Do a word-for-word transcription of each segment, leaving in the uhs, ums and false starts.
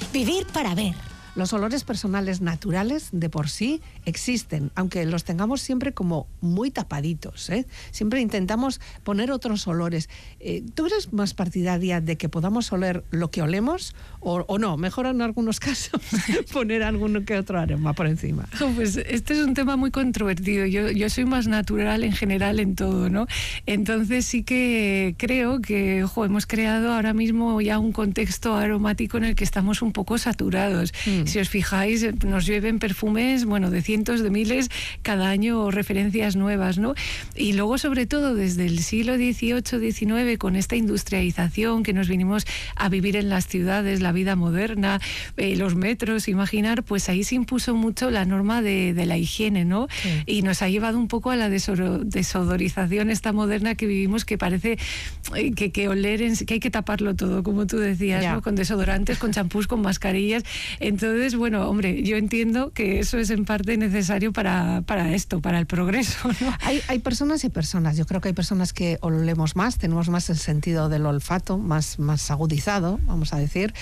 Vivir para ver. Los olores personales naturales de por sí existen, aunque los tengamos siempre como muy tapaditos, ¿eh? Siempre intentamos poner otros olores. Eh, ¿Tú eres más partidaria de que podamos oler lo que olemos o, o no? Mejor en algunos casos poner alguno que otro aroma por encima. No, pues este es un tema muy controvertido. Yo, yo soy más natural en general en todo, ¿no? Entonces sí que creo que ojo, hemos creado ahora mismo ya un contexto aromático en el que estamos un poco saturados. Mm. Si os fijáis, nos llueven perfumes, bueno, de cientos de miles cada año, referencias nuevas, ¿no? Y luego, sobre todo, desde el siglo dieciocho diecinueve, con esta industrialización que nos vinimos a vivir en las ciudades, la vida moderna, eh, los metros, imaginar, pues ahí se impuso mucho la norma de, de la higiene, ¿no? Sí. Y nos ha llevado un poco a la desodorización esta moderna que vivimos, que parece eh, que, que oler, en, que hay que taparlo todo, como tú decías, ¿no? Con desodorantes, con champús, con mascarillas. Entonces, bueno, hombre, yo entiendo que eso es en parte necesario para, para esto, para el progreso, ¿no? Hay, hay personas y personas. Yo creo que hay personas que olemos más, tenemos más el sentido del olfato, más, más agudizado, vamos a decir.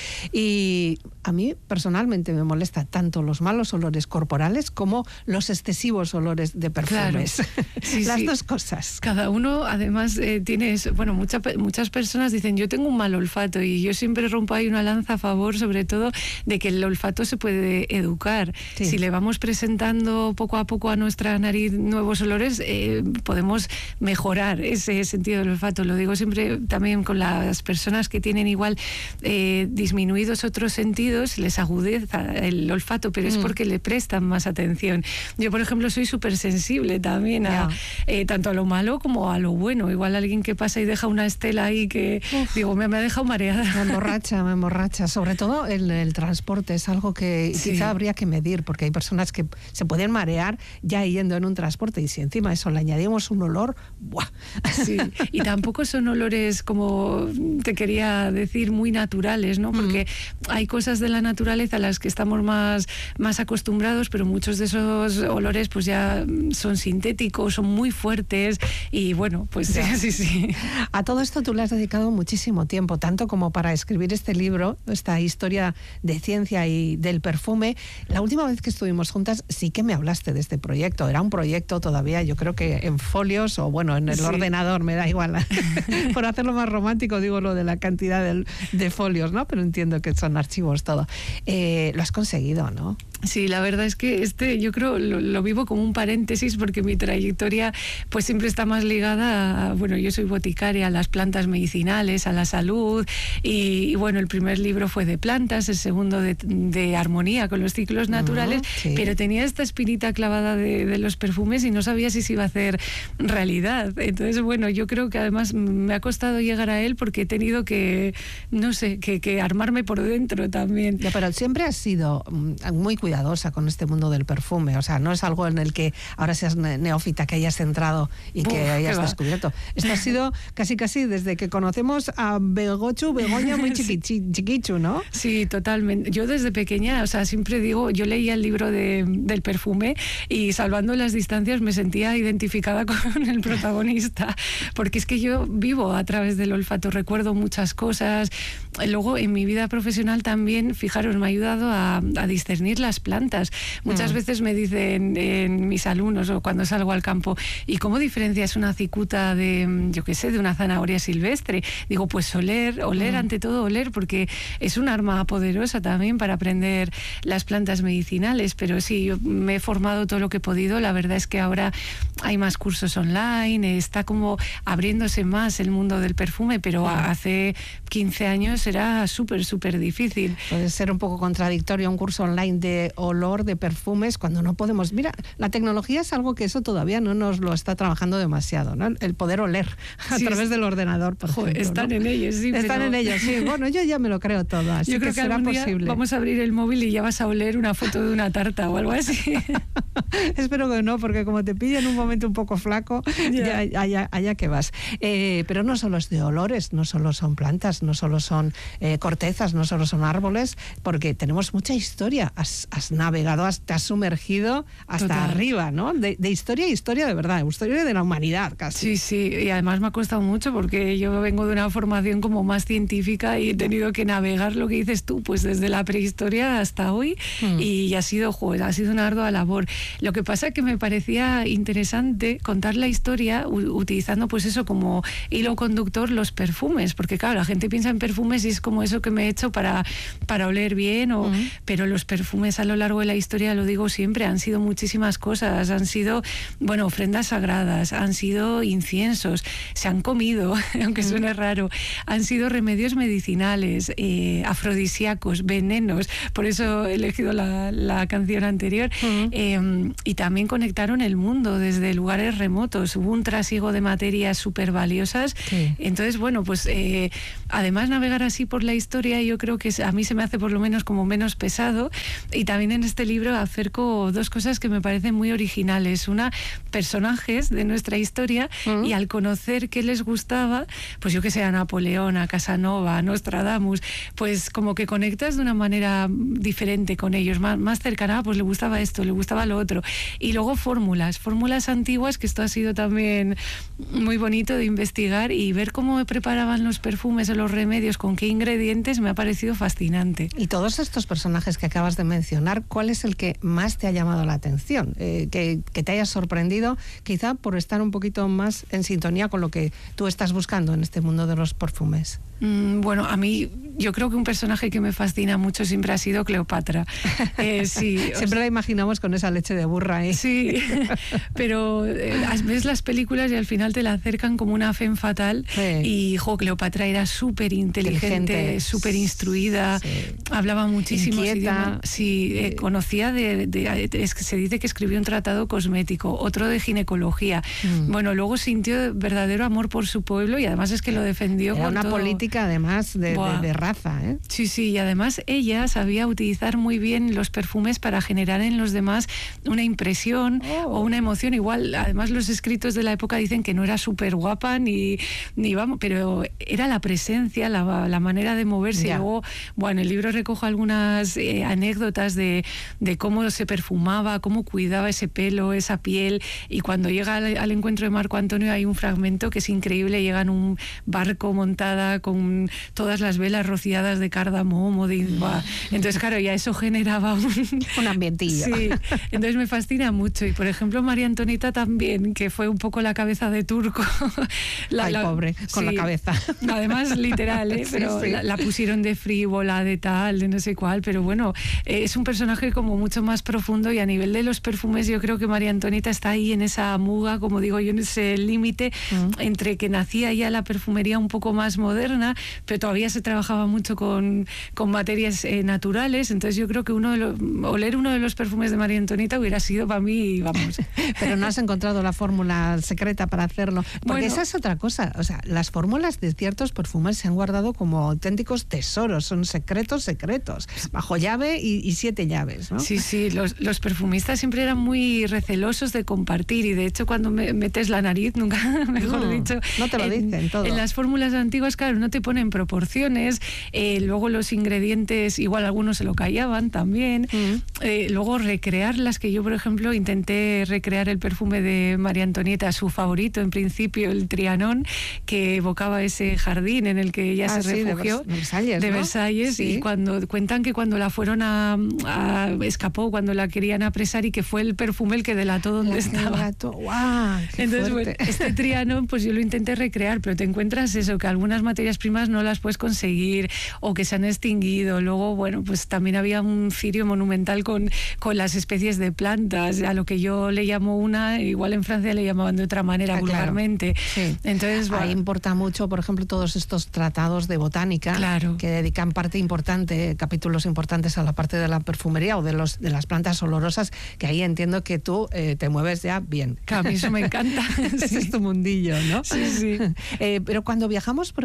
Y a mí personalmente me molesta tanto los malos olores corporales como los excesivos olores de perfumes. Claro. Sí, Las sí. dos cosas. Cada uno, además, eh, tiene eso. Bueno, mucha, muchas personas dicen, yo tengo un mal olfato, y yo siempre rompo ahí una lanza a favor, sobre todo, de que el olfato se puede educar. Sí. Si le vamos presentando poco a poco a nuestra nariz nuevos olores, eh, podemos mejorar ese sentido del olfato. Lo digo siempre también con las personas que tienen igual eh, disminuidos otros sentidos, les agudeza el olfato, pero mm. es porque le prestan más atención. Yo, por ejemplo, soy súper sensible también a, eh, tanto a lo malo como a lo bueno. Igual alguien que pasa y deja una estela ahí que, Uf. digo, me, me ha dejado mareada. Me emborracha, me emborracha. Sobre todo el, el transporte es algo que sí. quizá habría que medir, porque hay personas que se pueden marear ya yendo en un transporte, y si encima a eso le añadimos un olor, ¡buah! Sí, y tampoco son olores, como te quería decir, muy naturales, ¿no? Porque mm. hay cosas de la naturaleza a las que estamos más, más acostumbrados, pero muchos de esos olores pues ya son sintéticos, son muy fuertes, y bueno, pues sí, sí, sí. A todo esto tú le has dedicado muchísimo tiempo, tanto como para escribir este libro, esta historia de ciencia y del perfume. La última vez que estuvimos juntas sí que me hablaste de este proyecto. Era un proyecto todavía, yo creo que en folios o bueno, en el sí. ordenador, me da igual. Por hacerlo más romántico digo lo de la cantidad de, de folios, ¿no? Pero entiendo que son archivos todo. Eh, lo has conseguido, ¿no? Sí, la verdad es que este yo creo lo, lo vivo como un paréntesis, porque mi trayectoria pues siempre está más ligada a, bueno, yo soy boticaria, a las plantas medicinales, a la salud, y, y bueno, el primer libro fue de plantas, el segundo de, de armonía con los ciclos naturales, uh-huh, sí. pero tenía esta espinita clavada de, de los perfumes y no sabía si se iba a hacer realidad. Entonces, bueno, yo creo que además me ha costado llegar a él porque he tenido que, no sé, que, que armarme por dentro también. Ya, pero siempre has sido muy cuidadosa cuidadosa con este mundo del perfume, o sea, no es algo en el que ahora seas neófita, que hayas entrado y que Uf, hayas descubierto. Esto ha sido casi casi desde que conocemos a Begochu, Begoña muy chiquichi, chiquichu, ¿no? Sí, totalmente. Yo desde pequeña, o sea, siempre digo, yo leía el libro de, del perfume y, salvando las distancias, me sentía identificada con el protagonista, porque es que yo vivo a través del olfato, recuerdo muchas cosas. Luego, en mi vida profesional también, fijaros, me ha ayudado a, a discernir las plantas. Muchas mm. veces me dicen en mis alumnos o cuando salgo al campo, ¿y cómo diferencias una cicuta de, yo qué sé, de una zanahoria silvestre? Digo, pues oler, oler, mm. ante todo oler, porque es un arma poderosa también para aprender las plantas medicinales. Pero sí, yo me he formado todo lo que he podido. La verdad es que ahora hay más cursos online, está como abriéndose más el mundo del perfume, pero mm. hace quince años era súper, súper difícil. Puede ser un poco contradictorio un curso online de olor, de perfumes, cuando no podemos... Mira, la tecnología es algo que eso todavía no nos lo está trabajando demasiado, ¿no? El poder oler a sí, través es... del ordenador, por Joder, ejemplo. Están ¿no? en ellos, sí. Están pero... en ellos, sí. Bueno, yo ya me lo creo todo, así yo creo que, que será día posible. Vamos a abrir el móvil y ya vas a oler una foto de una tarta o algo así. Espero que no, porque como te pillan en un momento un poco flaco, ya, ya allá, allá que vas. Eh, pero no solo es de olores, no solo son plantas, no solo son eh, cortezas, no solo son árboles, porque tenemos mucha historia. Has, has has navegado, has, te has sumergido hasta Total. arriba, ¿no? De, de historia a historia de verdad, historia de la humanidad casi. Sí, sí, y además me ha costado mucho porque yo vengo de una formación como más científica y he tenido que navegar lo que dices tú, pues desde la prehistoria hasta hoy mm. y ha sido, joder, ha sido una ardua labor. Lo que pasa es que me parecía interesante contar la historia utilizando pues eso como hilo conductor los perfumes, porque claro, la gente piensa en perfumes y es como eso que me he hecho para, para oler bien, o, mm. pero los perfumes a lo largo de la historia, lo digo siempre, han sido muchísimas cosas, han sido, bueno, ofrendas sagradas, han sido inciensos, se han comido, aunque suene raro, han sido remedios medicinales, eh, afrodisíacos, venenos, por eso he elegido la, la canción anterior, uh-huh. eh, y también conectaron el mundo desde lugares remotos, hubo un trasiego de materias súper valiosas, sí. Entonces, bueno, pues eh, además navegar así por la historia yo creo que a mí se me hace por lo menos como menos pesado, y también en este libro acerco dos cosas que me parecen muy originales, una, personajes de nuestra historia, uh-huh. y al conocer qué les gustaba, pues yo que sé, a Napoleón, a Casanova, a Nostradamus, pues como que conectas de una manera diferente con ellos, más, más cercana, pues le gustaba esto, le gustaba lo otro. Y luego fórmulas, fórmulas antiguas, que esto ha sido también muy bonito de investigar y ver cómo preparaban los perfumes o los remedios, con qué ingredientes, me ha parecido fascinante. Y todos estos personajes que acabas de mencionar, ¿cuál es el que más te ha llamado la atención? Eh, que, que te haya sorprendido, quizá por estar un poquito más en sintonía con lo que tú estás buscando en este mundo de los perfumes. Mm, bueno, a mí yo creo que un personaje que me fascina mucho siempre ha sido Cleopatra. Eh, sí, siempre la imaginamos con esa leche de burra, ¿eh? Sí, pero eh, ves las películas y al final te la acercan como una femme fatal, sí. Y jo, Cleopatra era súper inteligente, súper instruida, sí. Hablaba muchísimos idiomas. Sí, eh, conocía de, de, de, es que se dice que escribió un tratado cosmético, otro de ginecología. Mm. Bueno, luego sintió verdadero amor por su pueblo y además es que lo defendió era con una todo. Política además de, de, de raza, ¿eh? Sí, sí, y además ella sabía utilizar muy bien los perfumes para generar en los demás una impresión oh. o una emoción. Igual, además los escritos de la época dicen que no era súper guapa ni, ni vamos, pero era la presencia, la, la manera de moverse. Yeah. Luego, bueno, en el libro recojo algunas eh, anécdotas de, de cómo se perfumaba, cómo cuidaba ese pelo, esa piel, y cuando llega al, al encuentro de Marco Antonio hay un fragmento que es increíble, llega en un barco montada con todas las velas rociadas de cardamomo, de, bah. Entonces claro, ya eso generaba un, un ambientillo. Sí, entonces me fascina mucho. Y por ejemplo María Antonieta también, que fue un poco la cabeza de turco. La, Ay, la, pobre, con sí, la cabeza. Además literal, ¿eh? Pero sí, sí. La, la pusieron de frívola, de tal, de no sé cuál, pero bueno, eh, es un personaje como mucho más profundo, y a nivel de los perfumes yo creo que María Antonieta está ahí en esa muga, como digo yo, en ese límite mm. entre que nacía ya la perfumería un poco más moderna, pero todavía se trabajaba mucho con, con materias eh, naturales. Entonces yo creo que uno de los, oler uno de los perfumes de María Antonieta hubiera sido para mí, vamos. Pero no has encontrado la fórmula secreta para hacerlo, porque bueno, esa es otra cosa. O sea, las fórmulas de ciertos perfumes se han guardado como auténticos tesoros, son secretos secretos, bajo llave y, y siete llaves, ¿no? Sí, sí, los, los perfumistas siempre eran muy recelosos de compartir, y de hecho cuando me, metes la nariz, nunca, mejor no, dicho, no te lo en, dicen todo. En las fórmulas antiguas, claro, no te ponen proporciones, eh, luego los ingredientes, igual algunos se lo callaban también, mm. eh, luego recrearlas, que yo por ejemplo intenté recrear el perfume de María Antonieta, su favorito en principio, el Trianon, que evocaba ese jardín en el que ella ah, se sí, refugió, de Versalles, de ¿no? Versalles, sí. Y cuando cuentan que cuando la fueron a, a escapó, cuando la querían apresar, y que fue el perfume el que delató donde la estaba. ¡Wow! Entonces, bueno, este Trianon, pues yo lo intenté recrear, pero te encuentras eso, que algunas materias primas no las puedes conseguir o que se han extinguido. Luego, bueno, pues también había un cirio monumental con, con las especies de plantas, a lo que yo le llamo una, igual en Francia le llamaban de otra manera, ah, vulgarmente. Claro. Sí. Entonces, bueno, ahí importa mucho, por ejemplo, todos estos tratados de botánica, claro, que dedican parte importante, capítulos importantes a la parte de la perfumería o de los de las plantas olorosas, que ahí entiendo que tú eh, te mueves ya bien. Claro, a mí eso me encanta. Ese sí. Es tu mundillo, ¿no? Sí, sí. Eh, pero cuando viajamos, por ejemplo,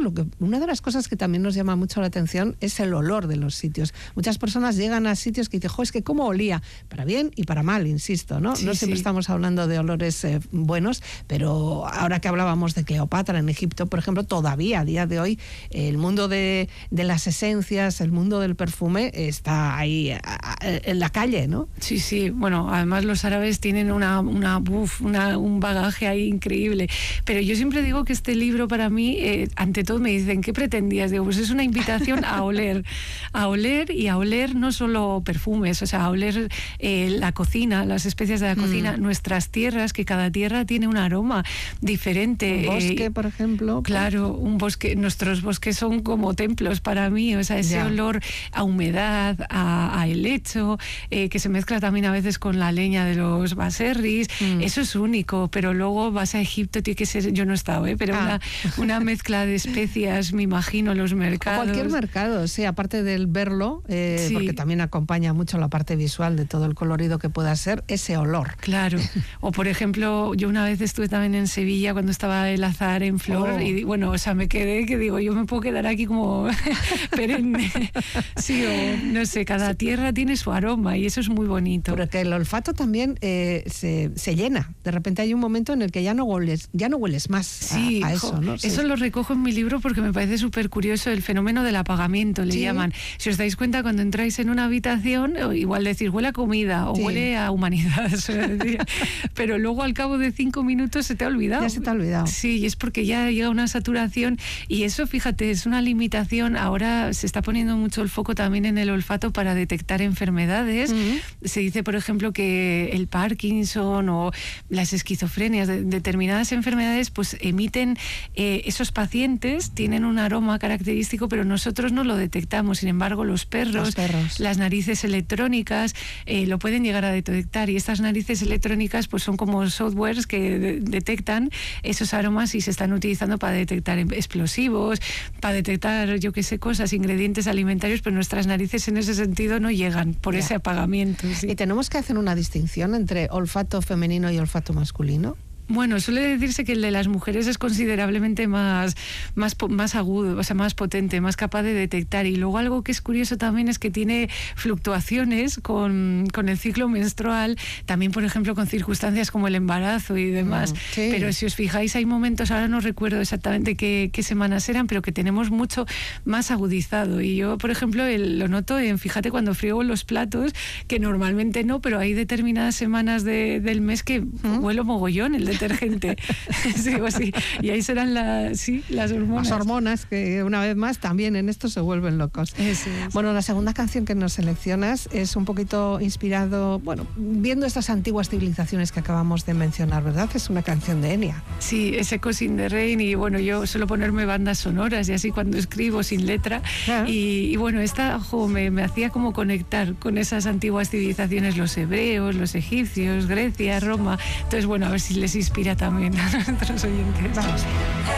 lo que, una de las cosas que también nos llama mucho la atención es el olor de los sitios. Muchas personas llegan a sitios que dicen, jo, es que cómo olía, para bien y para mal, insisto, ¿no? Sí, no siempre sí. estamos hablando de olores eh, buenos, pero ahora que hablábamos de Cleopatra en Egipto, por ejemplo, todavía a día de hoy el mundo de, de las esencias, el mundo del perfume está ahí a, a, en la calle, ¿no? Sí, sí, bueno, además los árabes tienen una, una, uf, una un bagaje ahí increíble, pero yo siempre digo que este libro para mí, eh, ante todo me dicen, ¿qué pretendías? Digo, pues es una invitación a oler, a oler y a oler no solo perfumes, o sea, a oler eh, la cocina, las especias de la cocina, mm. nuestras tierras, que cada tierra tiene un aroma diferente. Un bosque, eh, por ejemplo. Claro, un bosque, nuestros bosques son como templos para mí, o sea, ese Ya. olor a humedad, a, a helecho, eh, que se mezcla también a veces con la leña de los baserris, mm. eso es único, pero luego vas a Egipto, tiene que ser, yo no he estado, ¿eh? pero ah. una, una mezcla de especias, me imagino, los mercados. Cualquier mercado, sí, aparte del verlo, eh, sí. porque también acompaña mucho la parte visual de todo el colorido que pueda ser, ese olor. Claro, o por ejemplo, yo una vez estuve también en Sevilla cuando estaba el azahar en flor oh. y bueno, o sea, me quedé que digo, yo me puedo quedar aquí como perenne. Sí, o no sé, cada tierra tiene su aroma y eso es muy bonito. Porque el olfato también eh, se, se llena. De repente hay un momento en el que ya no hueles, ya no hueles más sí, a, a eso, ¿no? Sí. Eso sí. lo recojo en mi libro porque me parece súper curioso el fenómeno del apagamiento, le sí. llaman. Si os dais cuenta, cuando entráis en una habitación, igual decir huele a comida o sí. huele a humanidad, pero luego al cabo de cinco minutos se te ha olvidado. Ya se te ha olvidado. Sí, y es porque ya llega una saturación y eso, fíjate, es una limitación. Ahora se está poniendo mucho el foco también en el olfato para detectar enfermedades. Uh-huh. Se dice, por ejemplo, que el Parkinson o las esquizofrenias, de, determinadas enfermedades, pues emiten, eh, esos pacientes tienen un aroma característico, pero nosotros no lo detectamos. Sin embargo, los perros, los perros. las narices electrónicas, eh, lo pueden llegar a detectar, y estas narices electrónicas pues son como softwares que de- detectan esos aromas y se están utilizando para detectar explosivos, para detectar, yo qué sé, cosas, ingredientes alimentarios, pero nuestras narices en ese sentido no llegan por ya. ese apagamiento. Sí. ¿Y tenemos que hacer una distinción entre olfato femenino y olfato masculino? Bueno, suele decirse que el de las mujeres es considerablemente más, más, más agudo, o sea, más potente, más capaz de detectar. Y luego algo que es curioso también es que tiene fluctuaciones con, con el ciclo menstrual, también, por ejemplo, con circunstancias como el embarazo y demás. Mm, sí. Pero si os fijáis, hay momentos, ahora no recuerdo exactamente qué, qué semanas eran, pero que tenemos mucho más agudizado. Y yo, por ejemplo, el, lo noto en, fíjate, cuando friego los platos, que normalmente no, pero hay determinadas semanas de, del mes que ¿Mm? huelo mogollón el de detergente. Sí, pues sí. Y ahí serán la, sí, las hormonas. Las hormonas, que una vez más también en esto se vuelven locos. Eso es. Bueno, la segunda canción que nos seleccionas es un poquito inspirado, bueno, viendo estas antiguas civilizaciones que acabamos de mencionar, ¿verdad? Es una canción de Enya. Sí, ese Cousin the Rain, y bueno, yo suelo ponerme bandas sonoras y así cuando escribo sin letra. Ah. Y, y bueno, esta jo, me, me hacía como conectar con esas antiguas civilizaciones, los hebreos, los egipcios, Grecia, Roma. Entonces, bueno, a ver si les inspira también a nuestros oyentes. Vamos.